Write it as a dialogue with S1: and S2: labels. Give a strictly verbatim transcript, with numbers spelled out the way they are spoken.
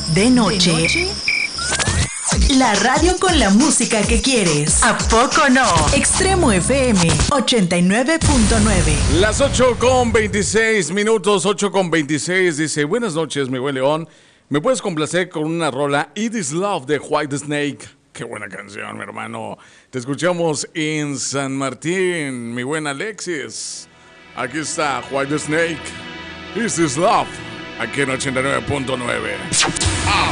S1: De noche. ¿De noche? La radio con la música que quieres. ¿A poco no? Extremo F M ochenta y nueve punto nueve.
S2: Las ocho con veintiséis minutos, ocho con veintiséis. Dice, buenas noches, mi buen León. ¿Me puedes complacer con una rola? It is Love de White Snake. Qué buena canción, mi hermano. Te escuchamos en San Martín, mi buen Alexis. Aquí está White Snake. This is Love. Aquí en ochenta y nueve punto nueve.